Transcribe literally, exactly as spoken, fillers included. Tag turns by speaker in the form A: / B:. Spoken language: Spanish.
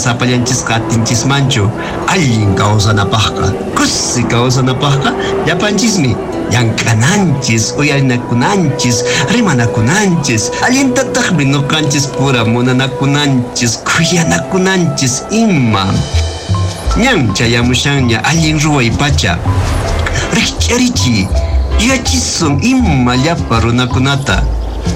A: sapallanchis katinchis mancho allin kawsanapaqqa kusi kawsanapaqqa llapanchismi llamk'ananchis uyarinakunanchis rimanakunanchis allintataqmi nuqanchis pura munanakunanchis kuyanakunanchis ima ñan chayamushanña allin ruway pacha rikch'arichiy yachisun ima llapa runakunata